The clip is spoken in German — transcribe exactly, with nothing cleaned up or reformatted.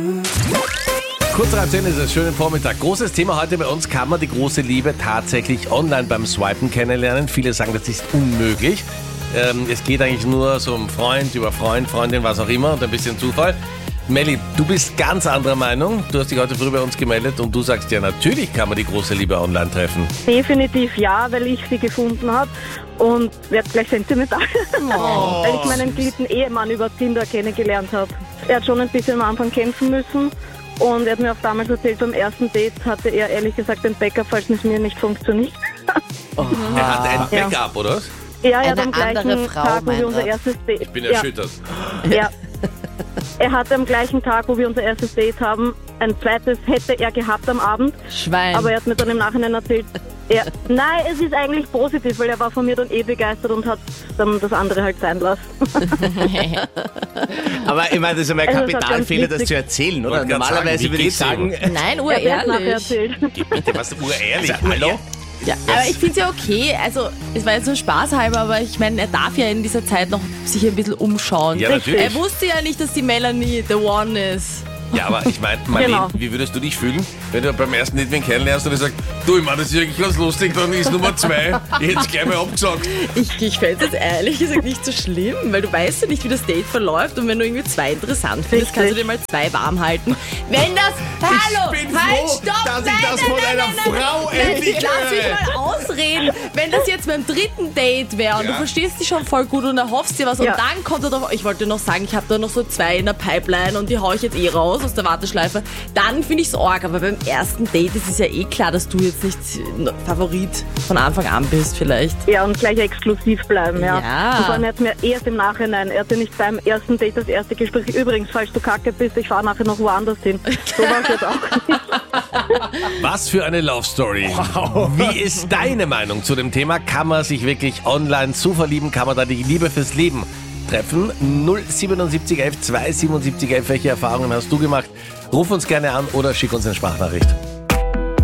Kurz nach zehn ist es, schönen Vormittag. Großes Thema heute bei uns, kann man die große Liebe tatsächlich online beim Swipen kennenlernen? Viele sagen, das ist unmöglich. Ähm, es geht eigentlich nur so um Freund, über Freund, Freundin, was auch immer und ein bisschen Zufall. Melli, du bist ganz anderer Meinung. Du hast dich heute früh bei uns gemeldet und du sagst ja, natürlich kann man die große Liebe online treffen. Definitiv ja, weil ich sie gefunden habe und werde gleich sentimental, Oh. weil ich meinen geliebten Ehemann über Tinder kennengelernt habe. Er hat schon ein bisschen am Anfang kämpfen müssen und er hat mir auch damals erzählt, beim ersten Date hatte er ehrlich gesagt den Backup, falls es mir nicht funktioniert. Er hat ein Ja. Backup, oder? Ja, er hat Eine am gleichen andere Frau, Tag, wo wir unser Meinrad. erstes Date... Ich bin ja, erschüttert. ja. Er hatte am gleichen Tag, wo wir unser erstes Date haben, ein zweites hätte er gehabt am Abend. Schwein. Aber er hat mir dann im Nachhinein erzählt, er, nein, es ist eigentlich positiv, weil er war von mir dann eh begeistert und hat dann das andere halt sein lassen. Aber ich meine, das ist einmal ein Also, das hat Kapitalfehler, ganz das zu erzählen, oder? Wollte grad Normalerweise sagen, wie würde ich geht's sagen, Nein, Er hat erst nachher urehrlich. erzählt. Bitte, was, urehrlich, Also, hallo? Ja, aber ich finde es ja okay. Also, es war jetzt so spaßhalber, aber ich meine, er darf ja in dieser Zeit noch sich ein bisschen umschauen. Ja, natürlich. Er wusste ja nicht, dass die Melanie the one ist. Ja, aber ich meine, Marlene, Genau. wie würdest du dich fühlen, wenn du beim ersten Date wen kennenlernst und er sagt, du, ich meine, das ist eigentlich ganz lustig, dann ist Nummer zwei. Ich hätte es gleich mal abgesagt. Ich, ich fände es ehrlich gesagt nicht so schlimm, weil du weißt ja nicht, wie das Date verläuft und wenn du irgendwie zwei interessant findest, Richtig. kannst du dir mal zwei warm halten. Wenn das... Hallo! bin halt, froh, stopp! dass ich nein, das nein, von nein, einer nein, nein, Frau nein, endlich lass mich höre. mal ausreden. Wenn das jetzt beim dritten Date wäre und Ja. du verstehst dich schon voll gut und erhoffst dir was und Ja. dann kommt er doch... Ich wollte noch sagen, ich habe da noch so zwei in der Pipeline und die hau ich jetzt eh raus aus der Warteschleife. Dann finde ich es arg, aber beim ersten Date ist es ja eh klar, dass du jetzt nicht Favorit von Anfang an bist vielleicht. Ja, und gleich exklusiv bleiben, ja. Ja. Und vor allem, er hat mir erst im Nachhinein, er hatte nicht beim ersten Date das erste Gespräch. Übrigens, falls du kacke bist, ich fahre nachher noch woanders hin. So war es jetzt auch nicht. Was für eine Love Story. Wie ist deine Meinung zu dem Thema? Kann man sich wirklich online zu verlieben? Kann man da die Liebe fürs Leben treffen? null siebenundsiebzig elf zweihundertsiebenundsiebzig elf, welche Erfahrungen hast du gemacht? Ruf uns gerne an oder schick uns eine Sprachnachricht.